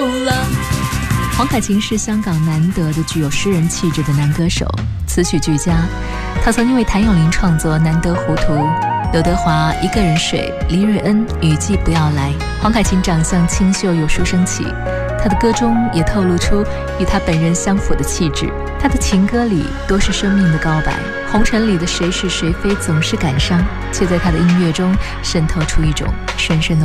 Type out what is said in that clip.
了。 黄凯芹是香港难得的具有诗人气质的男歌手，词曲俱佳。他曾因为谭咏麟创作《难得糊涂》，刘德华《一个人睡》，黎瑞恩《雨季不要来》。黄凯芹长相清秀有书生气，他的歌中也透露出与他本人相符的气质。他的情歌里多是生命的告白，红尘里的谁是谁非总是感伤，却在他的音乐中渗透出一种深深的